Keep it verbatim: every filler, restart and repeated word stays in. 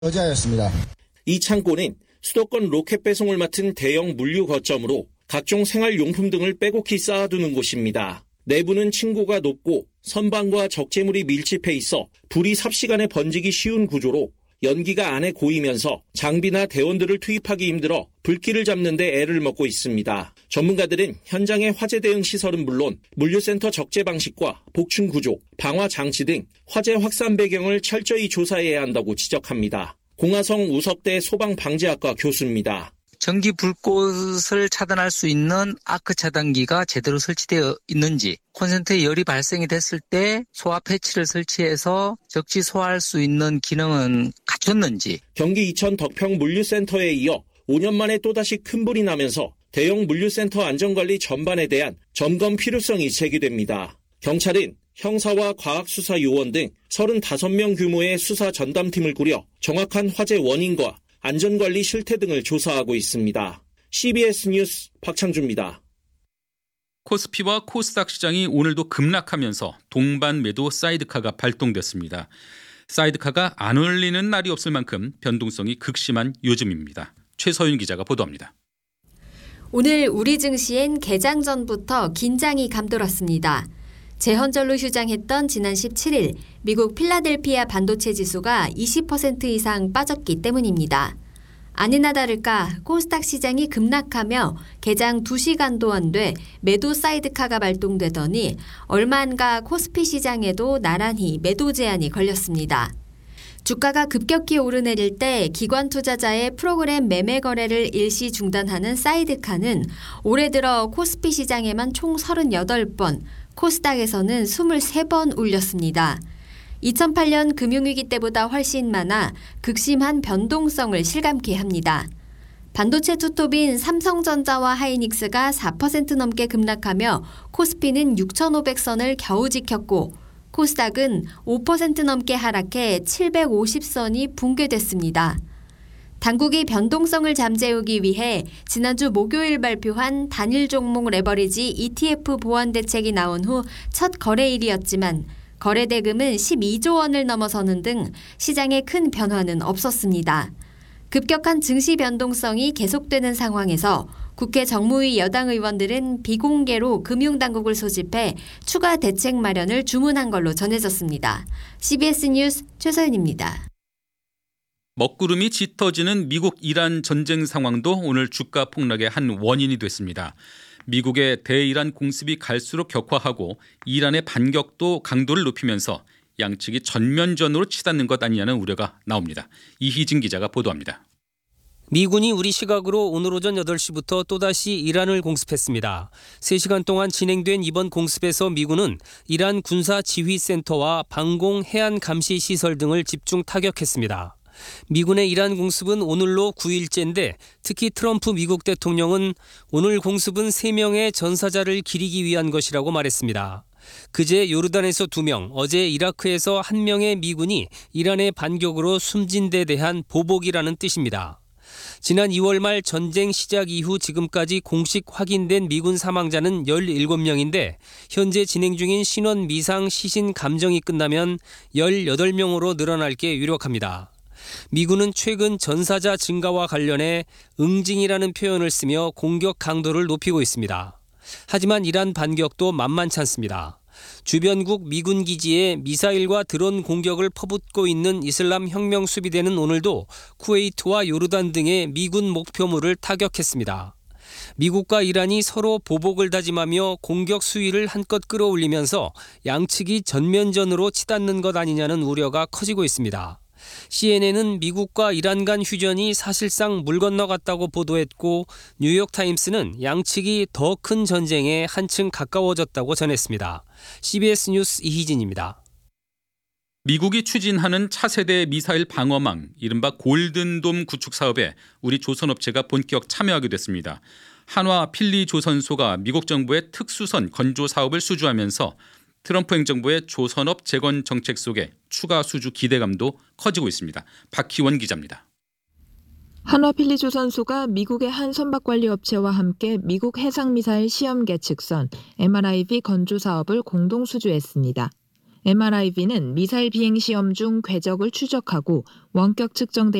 여자였습니다. 이 창고는 수도권 로켓 배송을 맡은 대형 물류 거점으로 각종 생활용품 등을 빼곡히 쌓아두는 곳입니다. 내부는 층고가 높고 선반과 적재물이 밀집해 있어 불이 삽시간에 번지기 쉬운 구조로 연기가 안에 고이면서 장비나 대원들을 투입하기 힘들어 불길을 잡는 데 애를 먹고 있습니다. 전문가들은 현장의 화재 대응 시설은 물론 물류센터 적재 방식과 복층 구조, 방화 장치 등 화재 확산 배경을 철저히 조사해야 한다고 지적합니다. 공화성 우석대 소방방재학과 교수입니다. 전기 불꽃을 차단할 수 있는 아크 차단기가 제대로 설치되어 있는지, 콘센트에 열이 발생이 됐을 때 소화 패치를 설치해서 적시 소화할 수 있는 기능은 갖췄는지. 경기 이천 덕평 물류센터에 이어 오 년 만에 또다시 큰 불이 나면서 대형 물류센터 안전관리 전반에 대한 점검 필요성이 제기됩니다. 경찰은 형사와 과학수사요원 등 서른다섯 명 규모의 수사 전담팀을 꾸려 정확한 화재 원인과 안전관리 실태 등을 조사하고 있습니다. 씨비에스 뉴스 박창주입니다. 코스피와 코스닥 시장이 오늘도 급락하면서 동반 매도 사이드카가 발동됐습니다. 사이드카가 안 올리는 날이 없을 만큼 변동성이 극심한 요즘입니다. 최서윤 기자가 보도합니다. 오늘 우리 증시엔 개장 전부터 긴장이 감돌았습니다. 재헌절로 휴장했던 지난 십칠 일 미국 필라델피아 반도체 지수가 이십 퍼센트 이상 빠졌기 때문입니다. 아니나 다를까 코스닥 시장이 급락하며 개장 두 시간도 안 돼 매도 사이드카가 발동되더니 얼마 안 가 코스피 시장에도 나란히 매도 제한이 걸렸습니다. 주가가 급격히 오르내릴 때 기관 투자자의 프로그램 매매 거래를 일시 중단하는 사이드카는 올해 들어 코스피 시장에만 총 서른여덟 번, 코스닥에서는 스물세 번 울렸습니다. 이천팔 년 금융위기 때보다 훨씬 많아 극심한 변동성을 실감케 합니다. 반도체 투톱인 삼성전자와 하이닉스가 사 퍼센트 넘게 급락하며 코스피는 육천오백 선을 겨우 지켰고 코스닥은 오 퍼센트 넘게 하락해 칠백오십 선이 붕괴됐습니다. 당국이 변동성을 잠재우기 위해 지난주 목요일 발표한 단일 종목 레버리지 이티에프 보완 대책이 나온 후 첫 거래일이었지만 거래 대금은 십이조 원을 넘어서는 등 시장에 큰 변화는 없었습니다. 급격한 증시 변동성이 계속되는 상황에서 국회 정무위 여당 의원들은 비공개로 금융당국을 소집해 추가 대책 마련을 주문한 걸로 전해졌습니다. 씨비에스 뉴스 최서윤입니다. 먹구름이 짙어지는 미국 이란 전쟁 상황도 오늘 주가 폭락의 한 원인이 됐습니다. 미국의 대이란 공습이 갈수록 격화하고 이란의 반격도 강도를 높이면서 양측이 전면전으로 치닫는 것 아니냐는 우려가 나옵니다. 이희진 기자가 보도합니다. 미군이 우리 시각으로 오늘 오전 여덟 시부터 또다시 이란을 공습했습니다. 세 시간 동안 진행된 이번 공습에서 미군은 이란 군사지휘센터와 방공 해안 감시 시설 등을 집중 타격했습니다. 미군의 이란 공습은 오늘로 구 일째인데 특히 트럼프 미국 대통령은 오늘 공습은 세 명의 전사자를 기리기 위한 것이라고 말했습니다. 그제 요르단에서 두 명, 어제 이라크에서 한 명의 미군이 이란의 반격으로 숨진 데 대한 보복이라는 뜻입니다. 지난 이월 말 전쟁 시작 이후 지금까지 공식 확인된 미군 사망자는 열일곱 명인데 현재 진행 중인 신원 미상 시신 감정이 끝나면 열여덟 명으로 늘어날 게 유력합니다. 미군은 최근 전사자 증가와 관련해 응징이라는 표현을 쓰며 공격 강도를 높이고 있습니다. 하지만 이란 반격도 만만치 않습니다. 주변국 미군 기지에 미사일과 드론 공격을 퍼붓고 있는 이슬람 혁명 수비대는 오늘도 쿠웨이트와 요르단 등의 미군 목표물을 타격했습니다. 미국과 이란이 서로 보복을 다짐하며 공격 수위를 한껏 끌어올리면서 양측이 전면전으로 치닫는 것 아니냐는 우려가 커지고 있습니다. 씨엔엔은 미국과 이란 간 휴전이 사실상 물 건너갔다고 보도했고 뉴욕타임스는 양측이 더 큰 전쟁에 한층 가까워졌다고 전했습니다. 씨비에스 뉴스 이희진입니다. 미국이 추진하는 차세대 미사일 방어망, 이른바 골든돔 구축 사업에 우리 조선업체가 본격 참여하게 됐습니다. 한화 필리조선소가 미국 정부의 특수선 건조 사업을 수주하면서 트럼프 행정부의 조선업 재건 정책 속에 추가 수주 기대감도 커지고 있습니다. 박희원 기자입니다. 한화필리조선소가 미국의 한 선박관리업체와 함께 미국 해상미사일 시험 계측선 엠알아이브이 건조 사업을 공동 수주했습니다. 엠알아이브이는 미사일 비행 시험 중 궤적을 추적하고 원격 측정